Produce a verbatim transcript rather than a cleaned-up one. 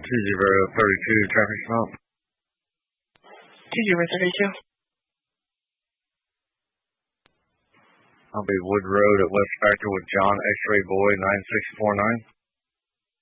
two zero three two, traffic stop. two zero three two. I'll be Wood Road at West Factor with John X-Ray Boy nine six four nine.